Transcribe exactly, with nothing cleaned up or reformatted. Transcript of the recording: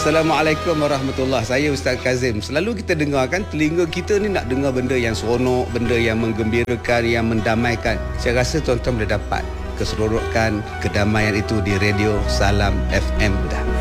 Assalamualaikum warahmatullahi. Saya Ustaz Kazim. Selalu kita dengar kan, telinga kita ni nak dengar benda yang seronok, benda yang menggembirakan, yang mendamaikan. Saya rasa tuan-tuan boleh dapat keseronokan, kedamaian itu di radio Salam F M dah.